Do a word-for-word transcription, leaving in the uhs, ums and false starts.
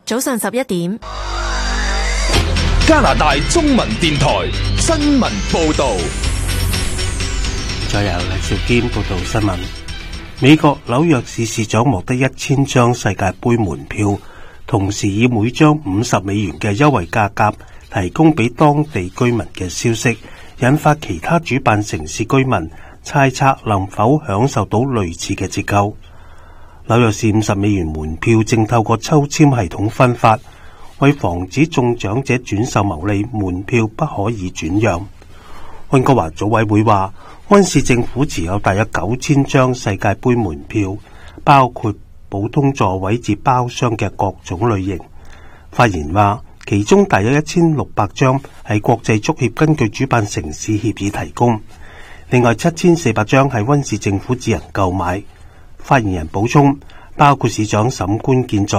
早上十一點。 加拿大中文電台新聞報道。 再由黎兆堅報道新聞。美國紐約市市長獲得一千張世界盃門票，同時以每張五十美元嘅優惠價格提供俾當地居民嘅消息，引發其他主辦城市居民猜測能否享受到類似嘅折扣。紐約市五十美元門票正透過抽籤系統分發，為防止中獎者轉售牟利，門票不可以轉讓。溫哥華組委會話，溫市政府持有大約九千張世界盃門票，包括普通座位至包廂嘅各種類型。發言話，其中大約一千六百張係國際足協根據主辦城市協議提供，另外七千四百張係溫市政府自行購買。發言人補充，包括市長沈官健在